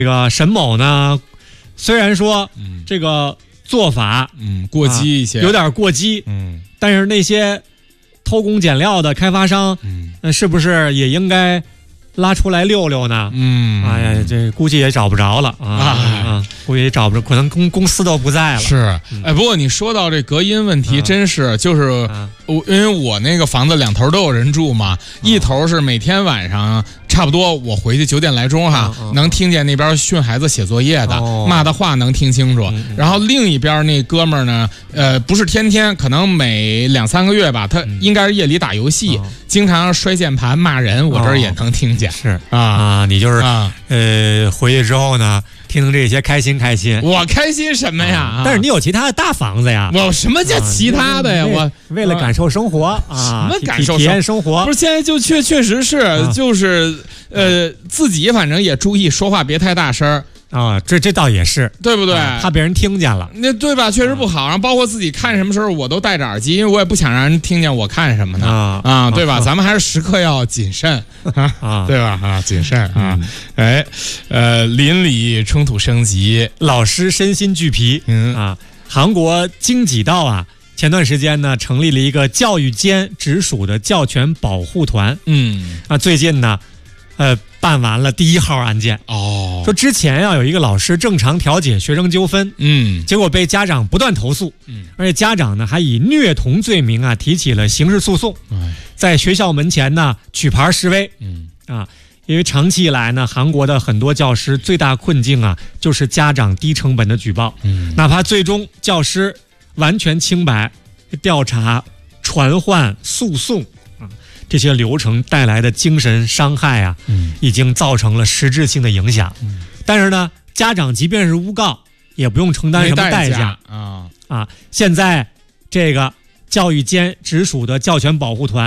这个沈某呢，虽然说这个做法过激一些， 有点过激，但是那些偷工减料的开发商，是不是也应该拉出来溜溜呢？哎呀，这估计也找不着了估计也找不着，可能公司都不在了。 是，不过你说到这隔音问题，真是就是因为我那个房子两头都有人住嘛，一头是每天晚上差不多我回去9点来钟能听见那边训孩子写作业的，骂的话能听清楚。然后另一边那哥们儿呢，不是天天，可能每2、3个月吧，他应该是夜里打游戏，经常摔键盘骂人，我这儿也能听见。 是你就是回去之后呢，听这些开心。 我开心什么呀？ 但是你有其他的大房子呀。 我什么叫其他的呀？我为了感受生活什么感受体验生活？ 不是，现在就确实是就是自己反正也注意说话别太大声这倒也是， 对不对？ 怕被人听见了， 那对吧？确实不好。然后包括自己看什么时候我都戴着耳机，因为我也不想让人听见我看什么呢对吧？咱们还是时刻要谨慎对吧？谨慎邻里冲突升级， 老师身心俱疲韩国京畿道前段时间呢成立了一个教育监直属的教权保护团最近呢办完了第1号案件说之前有一个老师正常调解学生纠纷结果被家长不断投诉而且家长呢还以虐童罪名提起了刑事诉讼在学校门前呢举牌示威因为长期以来呢韩国的很多教师最大困境就是家长低成本的举报哪怕最终教师完全清白，调查传唤诉讼这些流程带来的精神伤害已经造成了实质性的影响但是呢家长即便是诬告也不用承担什么代价现在这个教育监直属的教权保护团